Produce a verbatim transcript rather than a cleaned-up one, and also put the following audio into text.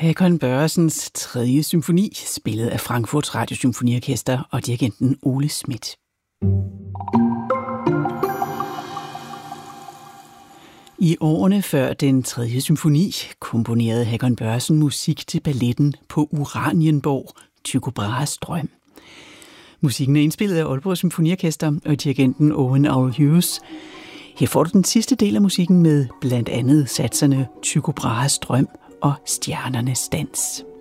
Håkon Børresens tredje symfoni, spillet af Frankfurts Radiosymfoniorkester og dirigenten Ole Schmidt. I årene før den tredje symfoni komponerede Håkon Børresen musik til balletten På Uranienborg, Tycho Brahes drøm. Musikken er indspillet af Aalborg Symfoniorkester og dirigenten Owen Arl Hughes. Her får du den sidste del af musikken med blandt andet satserne Tycho Brahes drøm og Stjernernes dans.